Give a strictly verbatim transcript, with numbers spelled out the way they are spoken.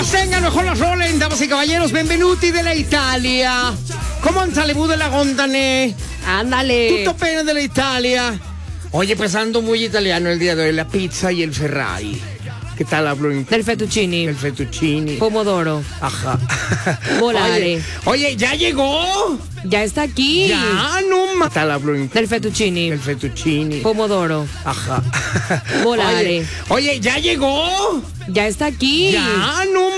las tengan, mejor las rolen, damas y caballeros, benvenuti della Italia. ¿Cómo han salido de la gondane? Ándale. Tutto bene della Italia. Oye, pues ando muy italiano el día de hoy, la pizza y el Ferrari. ¿Qué tal hablo? En... Del fettuccini. El fettuccini. Pomodoro. Ajá. Volare. Oye, oye, ¿ya llegó? Ya está aquí. Ya, no más. ¿Qué tal hablo? En... Del fettuccini. El fettuccini. Pomodoro. Ajá. Volare. Oye, oye, ¿ya llegó? Ya está aquí. Ya, no